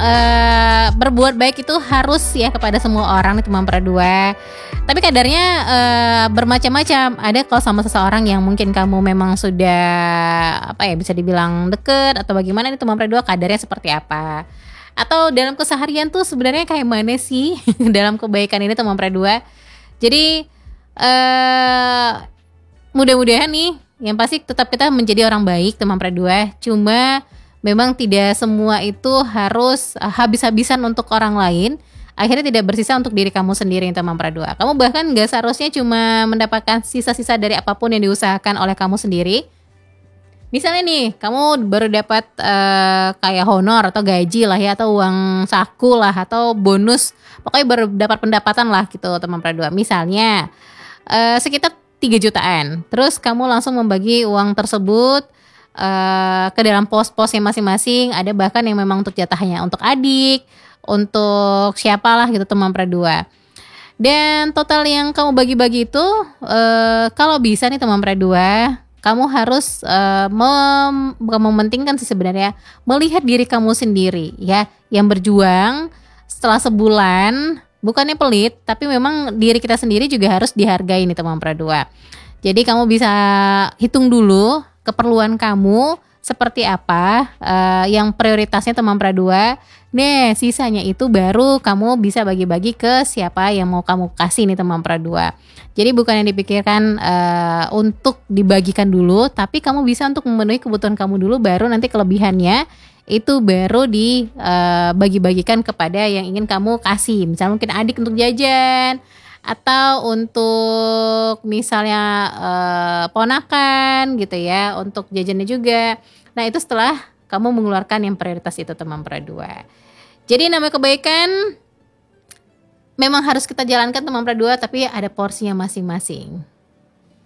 berbuat baik itu harus ya kepada semua orang nih teman perdua. Tapi kadarnya bermacam-macam. Ada kalau sama seseorang yang mungkin kamu memang sudah bisa dibilang deket atau bagaimana nih teman perdua, kadarnya seperti apa? Atau dalam keseharian tuh sebenarnya kayak mana sih dalam kebaikan ini teman perdua? Jadi mudah-mudahan nih yang pasti tetap kita menjadi orang baik teman perdua. Cuma memang tidak semua itu harus habis-habisan untuk orang lain. Akhirnya tidak bersisa untuk diri kamu sendiri teman perdua. Kamu bahkan gak seharusnya cuma mendapatkan sisa-sisa dari apapun yang diusahakan oleh kamu sendiri. Misalnya nih, kamu baru dapat kayak honor atau gaji lah ya, atau uang saku lah, atau bonus, pokoknya baru dapat pendapatan lah gitu teman perdua. Misalnya sekitar 3 jutaan. Terus kamu langsung membagi uang tersebut ke dalam pos-posnya masing-masing. Ada bahkan yang memang untuk jatahnya untuk adik, untuk siapalah gitu teman perdua. Dan total yang kamu bagi-bagi itu kalau bisa nih teman perdua, kamu harus mementingkan sih sebenarnya melihat diri kamu sendiri ya, yang berjuang setelah sebulan. Bukannya pelit, tapi memang diri kita sendiri juga harus dihargai nih teman perdua. Jadi kamu bisa hitung dulu keperluan kamu seperti apa, yang prioritasnya teman perdua. Nah, sisanya itu baru kamu bisa bagi-bagi ke siapa yang mau kamu kasih nih teman perdua. Jadi bukan yang dipikirkan untuk dibagikan dulu, tapi kamu bisa untuk memenuhi kebutuhan kamu dulu, baru nanti kelebihannya itu baru dibagi-bagikan kepada yang ingin kamu kasih. Misalnya mungkin adik untuk jajan, atau untuk misalnya ponakan gitu ya, untuk jajannya juga. Nah itu setelah kamu mengeluarkan yang prioritas itu teman perdua. Jadi namanya kebaikan memang harus kita jalankan teman perdua, tapi ada porsinya masing-masing.